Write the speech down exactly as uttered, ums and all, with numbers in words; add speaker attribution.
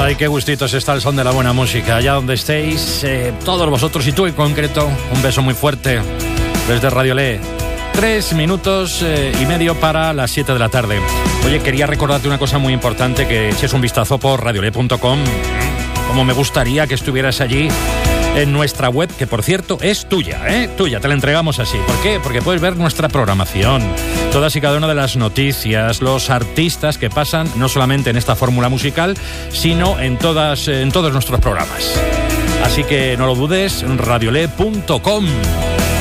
Speaker 1: Ay, qué gustitos está el son de la buena música. Allá donde estéis, eh, todos vosotros y tú en concreto, un beso muy fuerte desde Radio Le. Tres minutos eh, y medio para las siete de la tarde. Oye, quería recordarte una cosa muy importante, que eches un vistazo por radiole punto com. Como me gustaría que estuvieras allí en nuestra web, que por cierto es tuya, ¿eh? Tuya, te la entregamos así. ¿Por qué? Porque puedes ver nuestra programación, todas y cada una de las noticias, los artistas que pasan no solamente en esta fórmula musical, sino en todas, en todos nuestros programas. Así que no lo dudes, radiole punto com.